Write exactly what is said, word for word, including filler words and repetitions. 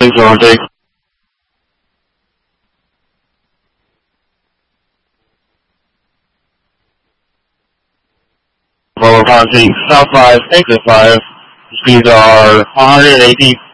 Thanks, Ron. Take. Follow contact South five, exit five. Speeds are one hundred eighty.